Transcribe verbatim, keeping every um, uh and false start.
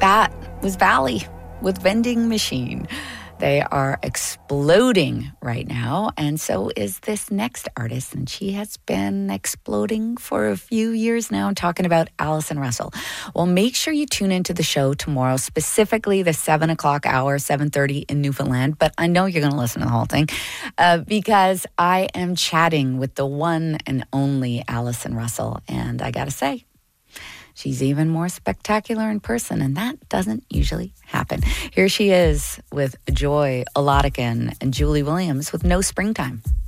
that was Valley with Vending Machine. They are exploding right now, and so is this next artist, and she has been exploding for a few years now. I'm talking about Allison Russell. Well, make sure you tune into the show tomorrow, specifically the seven o'clock hour, seven thirty in Newfoundland, but I know you're going to listen to the whole thing uh, because I am chatting with the one and only Allison Russell, and I got to say, she's even more spectacular in person, and that doesn't usually happen. Here she is with Joy Oladikin and Julie Williams with No Springtime.